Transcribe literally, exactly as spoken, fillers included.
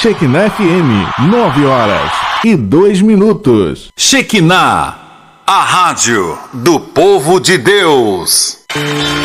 Shekinah F M, nove horas e dois minutos. Shekinah, a rádio do povo de Deus.